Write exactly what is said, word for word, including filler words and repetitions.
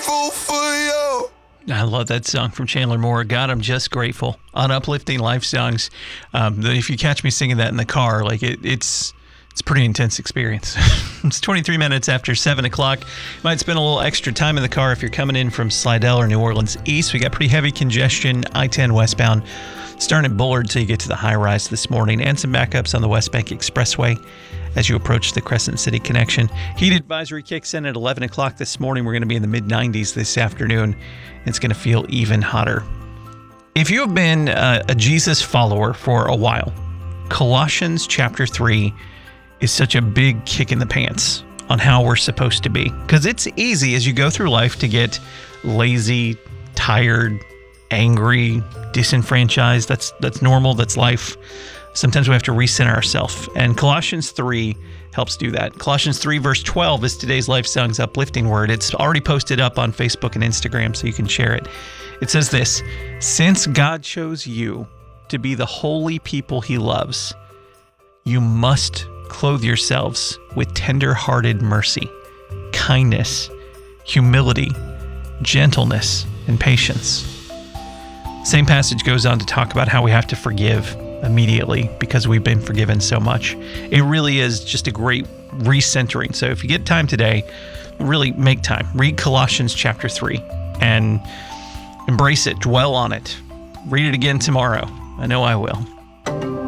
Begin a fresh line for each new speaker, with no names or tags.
grateful for you.
I love that song from Chandler Moore. God, I'm just grateful. On Uplifting Life songs. Um, if you catch me singing that in the car, like it, it's it's a pretty intense experience. It's twenty-three minutes after seven o'clock. Might spend a little extra time in the car if you're coming in from Slidell or New Orleans East. We got pretty heavy congestion, I ten westbound, starting at Bullard till you get to the high rise this morning, and some backups on the West Bank Expressway as you approach the Crescent City connection. Heat advisory kicks in at eleven o'clock this morning. We're going to be in the mid nineties this afternoon. It's going to feel even hotter. If you have been a, a Jesus follower for a while, Colossians chapter three is such a big kick in the pants on how we're supposed to be. Because it's easy as you go through life to get lazy, tired, angry, disenfranchised. That's that's normal. That's life. Sometimes we have to recenter ourselves. And Colossians three helps do that. Colossians three verse twelve is today's Life Songs uplifting word. It's already posted up on Facebook and Instagram, so you can share it. It says this: since God chose you to be the holy people he loves, you must clothe yourselves with tender-hearted mercy, kindness, humility, gentleness, and patience. Same passage goes on to talk about how we have to forgive immediately because we've been forgiven so much. It really is just a great recentering. So if you get time today, really make time. Read Colossians chapter three and embrace it, dwell on it. Read it again tomorrow. I know I will.